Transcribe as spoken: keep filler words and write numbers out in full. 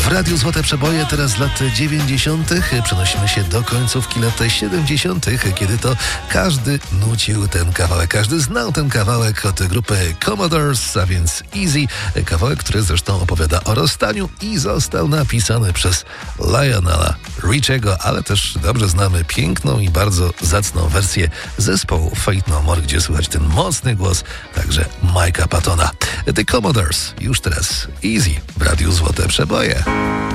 W Radiu Złote Przeboje teraz z lat dziewięćdziesiątych przenosimy się do końcówki lat siedemdziesiątych, kiedy to każdy nucił ten kawałek, każdy znał ten kawałek od grupy Commodores, a więc Easy. Kawałek, który zresztą opowiada o rozstaniu i został napisany przez Lionela Richiego, ale też dobrze znamy piękną i bardzo zacną wersję zespołu Faith No More, gdzie słychać ten mocny głos także Mike'a Pattona. The Commodores już teraz Easy w Radiu Złote Przeboje.